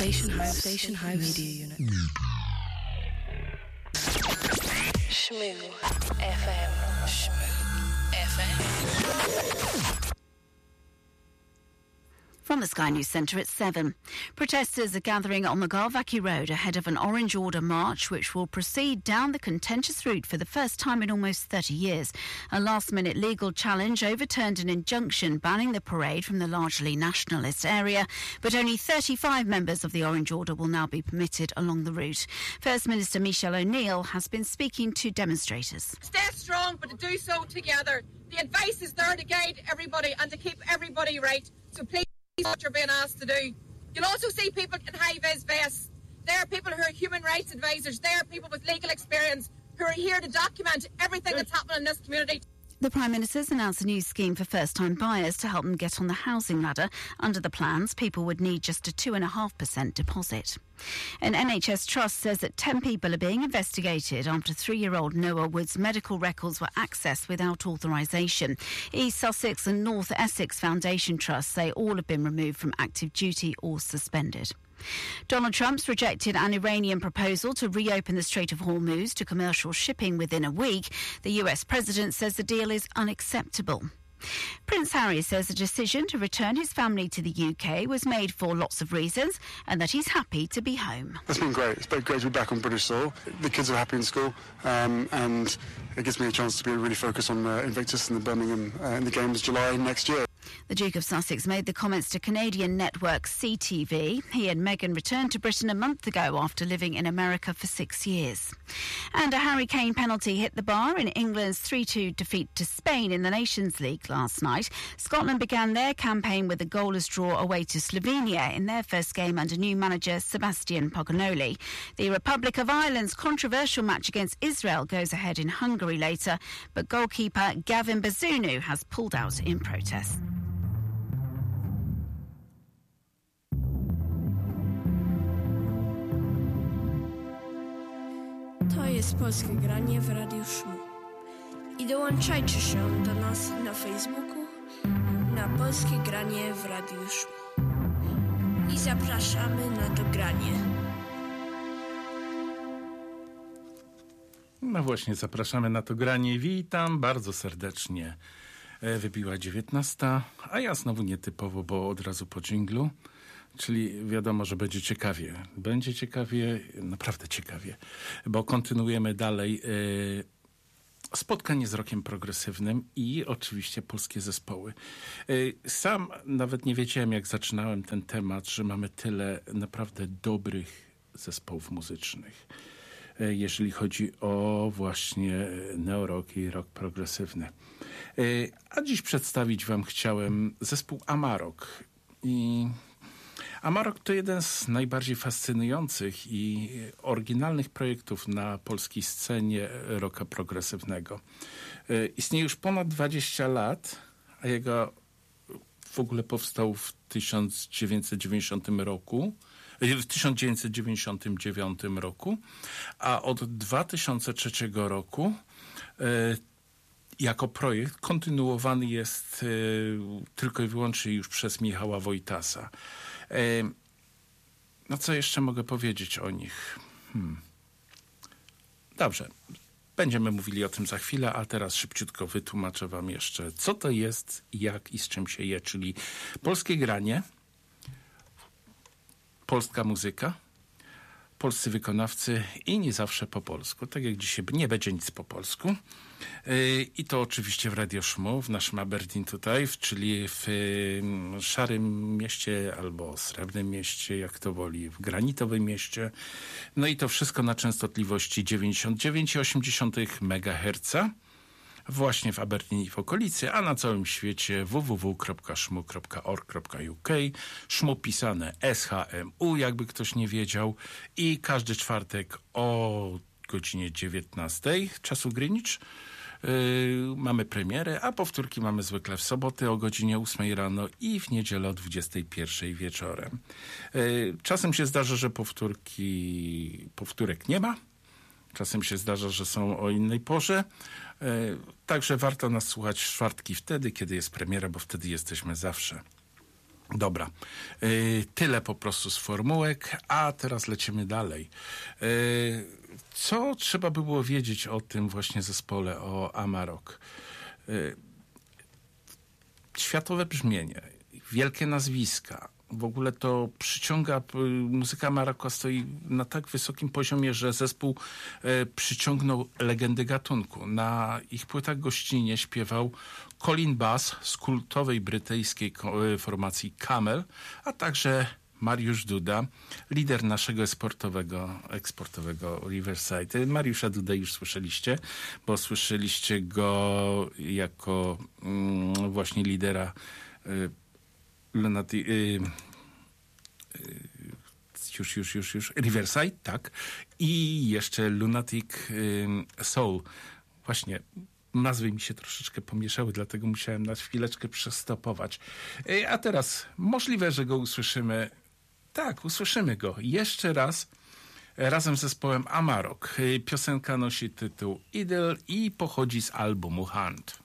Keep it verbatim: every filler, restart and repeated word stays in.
Station House, Station House Media Unit. Shmoo F M. Shmoo F M. From the Sky News Centre at seven. Protesters are gathering on Magalvaki Road ahead of an Orange Order march which will proceed down the contentious route for the first time in almost thirty years. A last-minute legal challenge overturned an injunction banning the parade from the largely nationalist area, but only thirty-five members of the Orange Order will now be permitted along the route. First Minister Michelle O'Neill has been speaking to demonstrators. Stay strong, but to do so together. The advice is there to guide everybody and to keep everybody right. So please, what you're being asked to do. You'll also see people in high-vis vests. There are people who are human rights advisors. There are people with legal experience who are here to document everything that's happening in this community. The Prime Minister's announced a new scheme for first-time buyers to help them get on the housing ladder. Under the plans, people would need just a two point five percent deposit. An N H S trust says that ten people are being investigated after three-year-old Noah Wood's medical records were accessed without authorisation. East Sussex and North Essex Foundation Trusts say all have been removed from active duty or suspended. Donald Trump's rejected an Iranian proposal to reopen the Strait of Hormuz to commercial shipping within a week. The U S president says the deal is unacceptable. Prince Harry says the decision to return his family to the U K was made for lots of reasons and that he's happy to be home. It's been great. It's been great to be back on British soil. The kids are happy in school um, and it gives me a chance to be really focused on uh, Invictus and the Birmingham uh, in the games July next year. The Duke of Sussex made the comments to Canadian network C T V. He and Meghan returned to Britain a month ago after living in America for six years. And a Harry Kane penalty hit the bar in England's three two defeat to Spain in the Nations League last night. Scotland began their campaign with a goalless draw away to Slovenia in their first game under new manager Sebastian Poganoli. The Republic of Ireland's controversial match against Israel goes ahead in Hungary later, but goalkeeper Gavin Bazunu has pulled out in protest. To jest Polskie Granie w Radiu Szmu. I dołączajcie się do nas na Facebooku na Polskie Granie w Radiu Szmu. I zapraszamy na to granie. No właśnie, zapraszamy na to granie. Witam bardzo serdecznie. Wybiła dziewiętnasta, a ja znowu nietypowo, bo od razu po dżinglu. Czyli wiadomo, że będzie ciekawie. Będzie ciekawie, naprawdę ciekawie, bo kontynuujemy dalej e, spotkanie z rockiem progresywnym i oczywiście polskie zespoły. E, sam nawet nie wiedziałem, jak zaczynałem ten temat, że mamy tyle naprawdę dobrych zespołów muzycznych, e, jeżeli chodzi o właśnie neorock i rock progresywny. E, a dziś przedstawić wam chciałem zespół Amarok. I Amarok to jeden z najbardziej fascynujących i oryginalnych projektów na polskiej scenie rocka progresywnego. Istnieje już ponad dwadzieścia lat, a jego w ogóle powstał w tysiąc dziewięćset dziewięćdziesiątym roku, w tysiąc dziewięćset dziewięćdziesiątym dziewiątym roku, a od dwa tysiące trzeciego roku jako projekt kontynuowany jest tylko i wyłącznie już przez Michała Wojtasa. No co jeszcze mogę powiedzieć o nich? Hmm. Dobrze, będziemy mówili o tym za chwilę, a teraz szybciutko wytłumaczę wam jeszcze, co to jest, jak i z czym się je, czyli polskie granie, polska muzyka, polscy wykonawcy i nie zawsze po polsku. Tak jak dzisiaj nie będzie nic po polsku. I to oczywiście w Radio Szmu, w naszym Aberdeen tutaj, czyli w Szarym Mieście albo Srebrnym Mieście, jak to woli, w Granitowym Mieście. No i to wszystko na częstotliwości dziewięćdziesiąt dziewięć przecinek osiem megaherca. Właśnie w Aberdeen i w okolicy, a na całym świecie w w w kropka szmu kropka org kropka u k. Szmu pisane S H M U, jakby ktoś nie wiedział. I każdy czwartek o godzinie dziewiętnastej czasu Greenwich yy, mamy premierę, a powtórki mamy zwykle w sobotę o godzinie ósmej rano i w niedzielę o dwudziestej pierwszej wieczorem. Yy, czasem się zdarza, że powtórki, powtórek nie ma. Czasem się zdarza, że są o innej porze. Także warto nas słuchać w czwartki wtedy, kiedy jest premiera, bo wtedy jesteśmy zawsze. Dobra, yy, tyle po prostu z formułek, a teraz lecimy dalej. Yy, co trzeba by było wiedzieć o tym właśnie zespole, o Amarok? Yy, światowe brzmienie, wielkie nazwiska. W ogóle to przyciąga, muzyka Amaroko stoi na tak wysokim poziomie, że zespół e, przyciągnął legendy gatunku. Na ich płytach gościnnie śpiewał Colin Bass z kultowej brytyjskiej formacji Camel, a także Mariusz Duda, lider naszego eksportowego, eksportowego Riverside. Mariusza Dudę już słyszeliście, bo słyszeliście go jako mm, właśnie lidera y, Lunaty, y, y, już, już, już, już, Riverside, tak. I jeszcze Lunatic y, Soul. Właśnie, nazwy mi się troszeczkę pomieszały, dlatego musiałem na chwileczkę przestopować. Y, a teraz możliwe, że go usłyszymy. Tak, usłyszymy go jeszcze raz razem z zespołem Amarok. Y, piosenka nosi tytuł Idol i pochodzi z albumu Hunt.